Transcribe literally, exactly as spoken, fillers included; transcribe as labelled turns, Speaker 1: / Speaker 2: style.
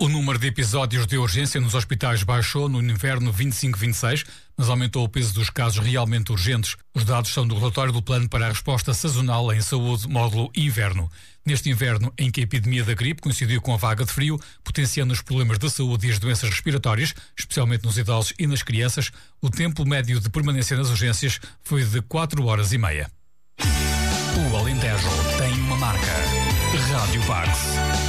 Speaker 1: O número de episódios de urgência nos hospitais baixou no inverno vinte e cinco vinte e seis, mas aumentou o peso dos casos realmente urgentes. Os dados são do relatório do Plano para a Resposta Sazonal em Saúde, módulo Inverno. Neste inverno, em que a epidemia da gripe coincidiu com a vaga de frio, potenciando os problemas de saúde e as doenças respiratórias, especialmente nos idosos e nas crianças, o tempo médio de permanência nas urgências foi de quatro horas e meia. O Alentejo tem uma marca. Rádio Pax.